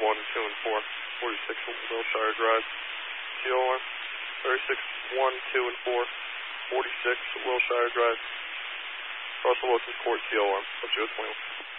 1, 2, and 4, 46 Wilshire Drive, CO alarm. 36 1, 2, and 4, 46 Wilshire Drive, Russell Wilson Court, CO alarm. Up to 21.